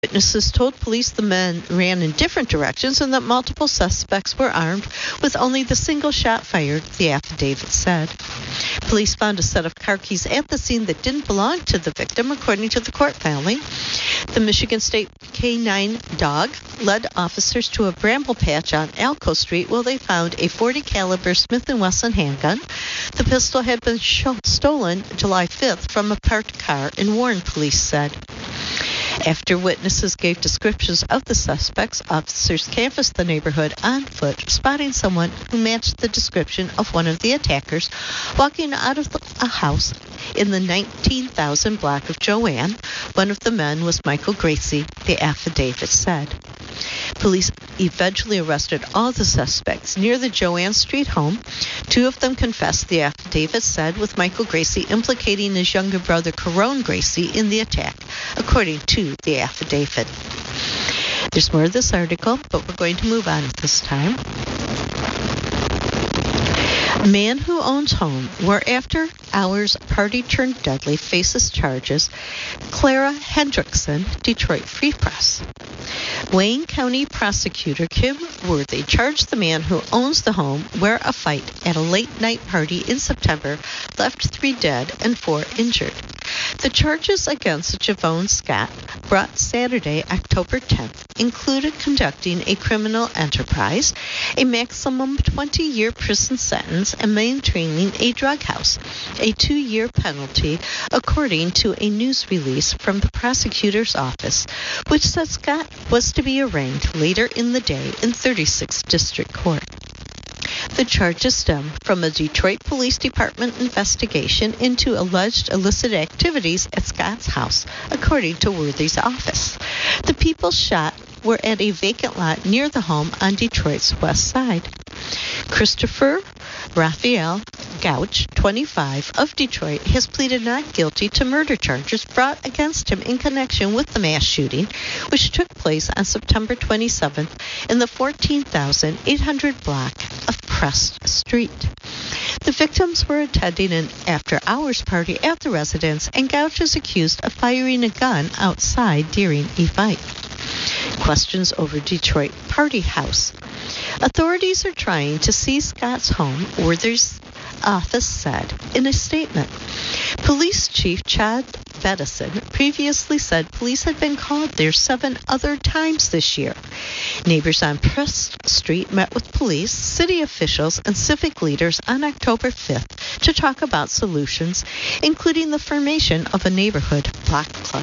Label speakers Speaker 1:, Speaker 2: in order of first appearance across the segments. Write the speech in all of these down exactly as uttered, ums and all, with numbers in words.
Speaker 1: Witnesses told police the men ran in different directions and that multiple suspects were armed with only the single shot fired, the affidavit said. Police found a set of car keys at the scene that didn't belong to the victim, according to the court filing. The Michigan State K nine dog led officers to a bramble patch on Alco Street where they found a forty caliber Smith and Wesson handgun. The pistol had been sh- stolen July fifth from a parked car in Warren, police said. After witnesses gave descriptions of the suspects, officers canvassed the neighborhood on foot, spotting someone who matched the description of one of the attackers walking out of a house in the nineteen thousand block of Joanne. One of the men was Michael Gracie, the affidavit said. Police eventually arrested all the suspects near the Joanne Street home. Two of them confessed, the affidavit said, with Michael Gracie implicating his younger brother, Carone Gracie, in the attack, according to the affidavit. There's more of this article, but we're going to move on at this time. A man who owns home where after hours party turned deadly faces charges. Clara Hendrickson, Detroit Free Press. Wayne County Prosecutor Kim Worthy charged the man who owns the home where a fight at a late-night party in September left three dead and four injured. The charges against Javon Scott, brought Saturday, October tenth, included conducting a criminal enterprise, a maximum twenty-year prison sentence, and maintaining a drug house, a two-year penalty, according to a news release from the prosecutor's office, which said Scott was to be arraigned later in the day in thirty-sixth District Court. The charges stem from a Detroit Police Department investigation into alleged illicit activities at Scott's house, according to Worthy's office. The people shot were at a vacant lot near the home on Detroit's west side. Christopher Raphael Gouch, twenty-five, of Detroit, has pleaded not guilty to murder charges brought against him in connection with the mass shooting, which took place on September twenty-seventh in the fourteen thousand eight hundred block of Prest Street. The victims were attending an after-hours party at the residence, and Gouch is accused of firing a gun outside during a fight. Questions over Detroit Party House. Authorities are trying to seize Scott's home, Worthy's office said in a statement. Police Chief Chad Bettison previously said police had been called there seven other times this year. Neighbors on Prest Street met with police, city officials, and civic leaders on October fifth to talk about solutions, including the formation of a neighborhood block club.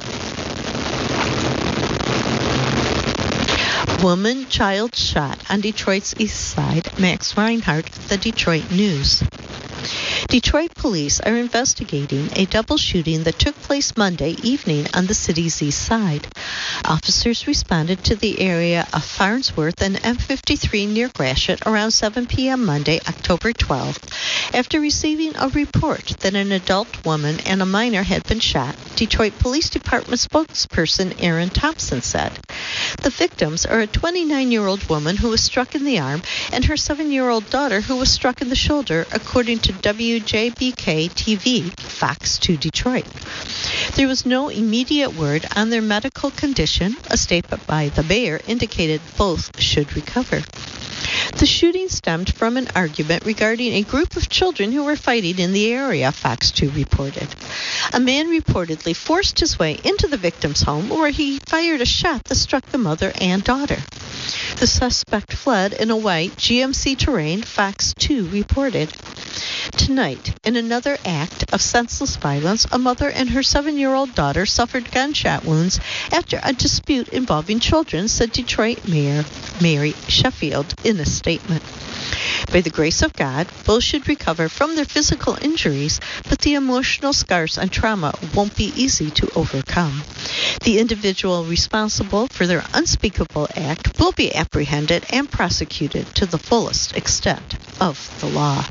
Speaker 1: Woman, child shot on Detroit's east side. Max Reinhardt, The Detroit News. Detroit police are investigating a double shooting that took place Monday evening on the city's east side. Officers responded to the area of Farnsworth and M fifty-three near Gratiot around seven p.m. Monday, October twelfth, after receiving a report that an adult woman and a minor had been shot. Detroit Police Department spokesperson Aaron Thompson said. The victims are a twenty-nine-year-old woman who was struck in the arm and her seven-year-old daughter who was struck in the shoulder, according to W J B K T V, Fox two Detroit. There was no immediate word on their medical condition. A statement by the mayor indicated both should recover. The shooting stemmed from an argument regarding a group of children who were fighting in the area, Fox two reported. A man reportedly forced his way into the victim's home where he fired a shot that struck the mother and daughter. The suspect fled in a white G M C Terrain, Fox two reported. Tonight, in another act of senseless violence, a mother and her seven-year-old daughter suffered gunshot wounds after a dispute involving children, said Detroit Mayor Mary Sheffield in a statement. By the grace of God, both should recover from their physical injuries, but the emotional scars and trauma won't be easy to overcome. The individual responsible for their unspeakable act will be apprehended and prosecuted to the fullest extent of the law.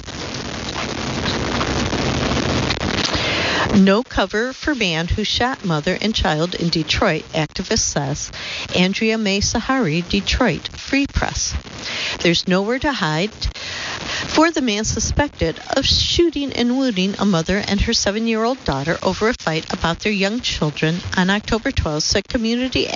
Speaker 1: No cover for man who shot mother and child in Detroit, activist says. Andrea May Sahari, Detroit Free Press. There's nowhere to hide for the man suspected of shooting and wounding a mother and her seven-year-old daughter over a fight about their young children on October twelfth, said community